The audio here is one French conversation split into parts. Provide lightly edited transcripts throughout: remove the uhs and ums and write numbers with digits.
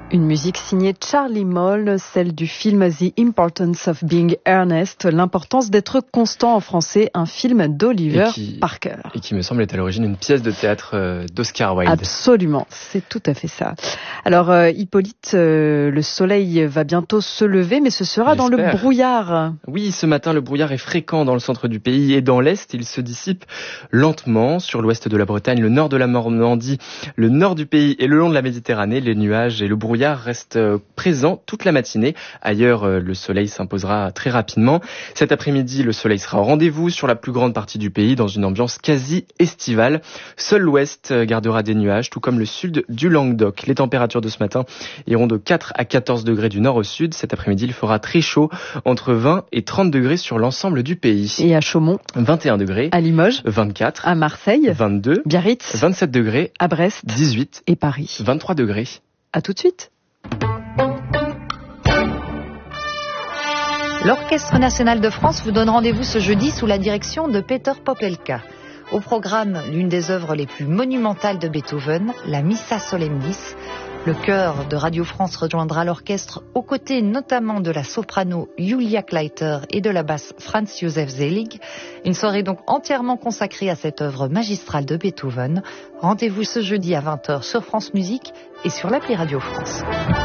Une musique signée Charlie Moll, celle du film The Importance of Being Earnest, l'importance d'être constant en français, un film d'Oliver Parker. Et qui me semble est à l'origine d'une pièce de théâtre d'Oscar Wilde. Absolument, c'est tout à fait ça. Alors Hippolyte, le soleil va bientôt se lever, mais ce sera dans le brouillard. Oui, ce matin le brouillard est fréquent dans le centre du pays et dans l'est, il se dissipe lentement. Sur l'ouest de la Bretagne, le nord de la Normandie, le nord du pays et le long de la Méditerranée, les nuages et le brouillard reste présent toute la matinée. Ailleurs, le soleil s'imposera très rapidement. Cet après-midi, le soleil sera au rendez-vous sur la plus grande partie du pays dans une ambiance quasi estivale. Seul l'ouest gardera des nuages, tout comme le sud du Languedoc. Les températures de ce matin iront de 4 à 14 degrés du nord au sud. Cet après-midi, il fera très chaud, entre 20 et 30 degrés sur l'ensemble du pays. Et à Chaumont, 21 degrés. À Limoges, 24. À Marseille, 22. Biarritz, 27 degrés. À Brest, 18. Et Paris, 23 degrés. À tout de suite. L'Orchestre national de France vous donne rendez-vous ce jeudi sous la direction de Peter Popelka. Au programme, l'une des œuvres les plus monumentales de Beethoven, la Missa Solemnis. Le chœur de Radio France rejoindra l'orchestre aux côtés notamment de la soprano Julia Kleiter et de la basse Franz Josef Selig. Une soirée donc entièrement consacrée à cette œuvre magistrale de Beethoven. Rendez-vous ce jeudi à 20h sur France Musique et sur l'appli Radio France.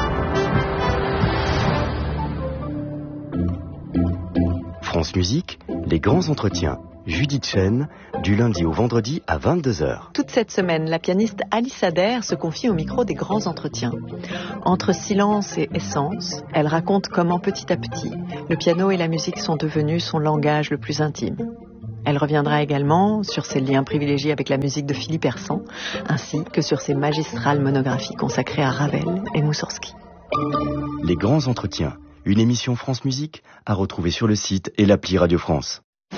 France Musique, les grands entretiens. Judith Chen, du lundi au vendredi à 22h. Toute cette semaine, la pianiste Alice Adair se confie au micro des grands entretiens. Entre silence et essence, elle raconte comment petit à petit, le piano et la musique sont devenus son langage le plus intime. Elle reviendra également sur ses liens privilégiés avec la musique de Philippe Hersant, ainsi que sur ses magistrales monographies consacrées à Ravel et Moussorgsky. Les grands entretiens, une émission France Musique à retrouver sur le site et l'appli Radio France.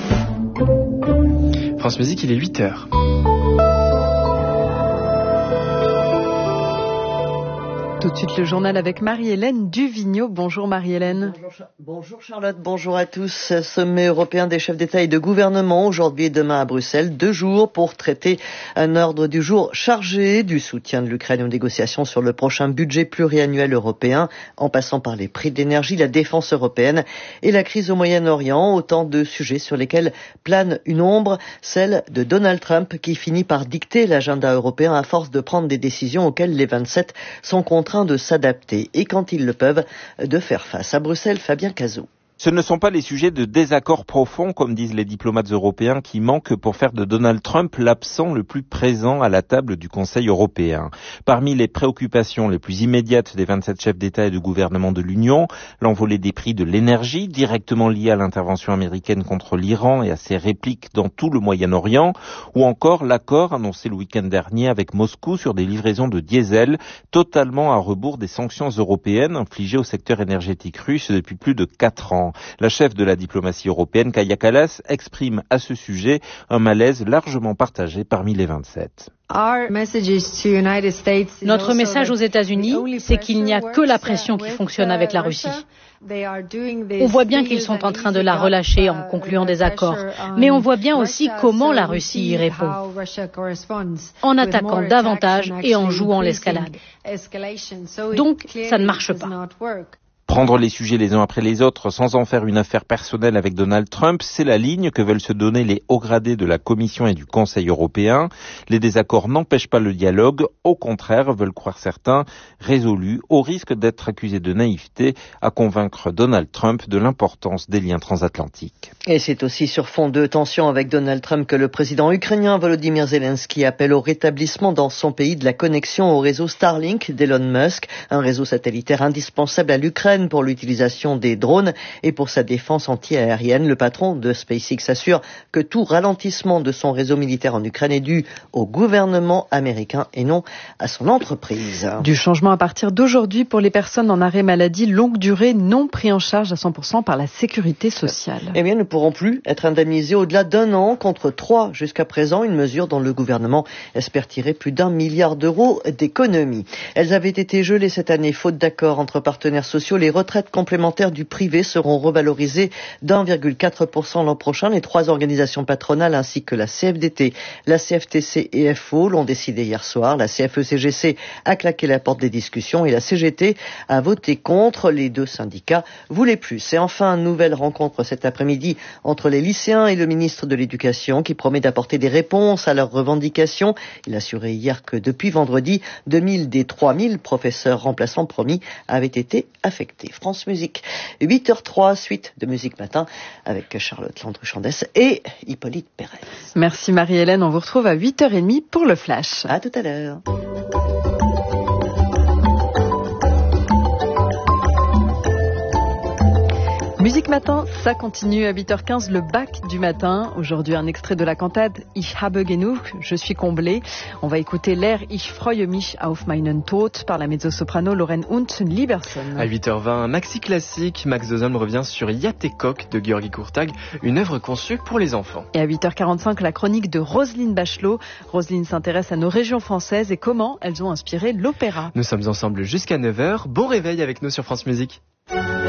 France Musique, il est 8h. Tout de suite le journal avec Marie-Hélène Duvigneau. Bonjour Marie-Hélène. Bonjour Charlotte, bonjour à tous. Sommet européen des chefs d'État et de gouvernement aujourd'hui et demain à Bruxelles. 2 jours pour traiter un ordre du jour chargé du soutien de l'Ukraine aux négociations sur le prochain budget pluriannuel européen, en passant par les prix de l'énergie, la défense européenne et la crise au Moyen-Orient. Autant de sujets sur lesquels plane une ombre, celle de Donald Trump qui finit par dicter l'agenda européen à force de prendre des décisions auxquelles les 27 sont contraints de s'adapter et quand ils le peuvent, de faire face. À Bruxelles, Fabien Cazot. Ce ne sont pas les sujets de désaccord profond, comme disent les diplomates européens, qui manquent pour faire de Donald Trump l'absent le plus présent à la table du Conseil européen. Parmi les préoccupations les plus immédiates des 27 chefs d'État et de gouvernement de l'Union, l'envolée des prix de l'énergie, directement liée à l'intervention américaine contre l'Iran et à ses répliques dans tout le Moyen-Orient, ou encore l'accord annoncé le week-end dernier avec Moscou sur des livraisons de diesel, totalement à rebours des sanctions européennes infligées au secteur énergétique russe depuis plus de 4 ans. La chef de la diplomatie européenne, Kaja Kallas, exprime à ce sujet un malaise largement partagé parmi les 27. Notre message aux États-Unis, c'est qu'il n'y a que la pression qui fonctionne avec la Russie. On voit bien qu'ils sont en train de la relâcher en concluant des accords, mais on voit bien aussi comment la Russie y répond, en attaquant davantage et en jouant l'escalade. Donc, ça ne marche pas. Prendre les sujets les uns après les autres sans en faire une affaire personnelle avec Donald Trump, c'est la ligne que veulent se donner les hauts gradés de la Commission et du Conseil européen. Les désaccords n'empêchent pas le dialogue, au contraire, veulent croire certains, résolus, au risque d'être accusés de naïveté, à convaincre Donald Trump de l'importance des liens transatlantiques. Et c'est aussi sur fond de tension avec Donald Trump que le président ukrainien Volodymyr Zelensky appelle au rétablissement dans son pays de la connexion au réseau Starlink d'Elon Musk, un réseau satellitaire indispensable à l'Ukraine pour l'utilisation des drones et pour sa défense anti-aérienne. Le patron de SpaceX assure que tout ralentissement de son réseau militaire en Ukraine est dû au gouvernement américain et non à son entreprise. Du changement à partir d'aujourd'hui pour les personnes en arrêt maladie longue durée non pris en charge à 100% par la sécurité sociale. Eh bien, ne pourront plus être indemnisés au-delà d'1 an contre 3 jusqu'à présent, une mesure dont le gouvernement espère tirer plus d'1 milliard d'euros d'économies. Elles avaient été gelées cette année faute d'accord entre partenaires sociaux. Les retraites complémentaires du privé seront revalorisées d'1,4% l'an prochain. Les 3 organisations patronales ainsi que la CFDT, la CFTC et FO l'ont décidé hier soir. La CFE-CGC a claqué la porte des discussions et la CGT a voté contre. Les 2 syndicats voulaient plus. Et enfin, nouvelle rencontre cet après-midi entre les lycéens et le ministre de l'Éducation qui promet d'apporter des réponses à leurs revendications. Il a assuré hier que depuis vendredi, 2000 des 3000 professeurs remplaçants promis avaient été affectés. France Musique, 8h03, suite de Musique Matin avec Charlotte Landru-Chandès et Hippolyte Pérez. Merci Marie-Hélène, on vous retrouve à 8h30 pour le Flash. À tout à l'heure. Musique Matin, ça continue à 8h15, le bac du matin. Aujourd'hui, un extrait de la cantate Ich habe genug, je suis comblé. On va écouter l'air Ich freue mich auf meinen Tod par la mezzo-soprano Lorraine und Lieberson. À 8h20, un maxi classique, Max Dozholm revient sur Yatekok de Georgi Kurtag, une œuvre conçue pour les enfants. Et à 8h45, la chronique de Roselyne Bachelot. Roselyne s'intéresse à nos régions françaises et comment elles ont inspiré l'opéra. Nous sommes ensemble jusqu'à 9h. Bon réveil avec nous sur France Musique.